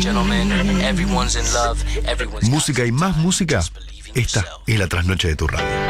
Música y más música. Esta es la trasnoche de tu radio.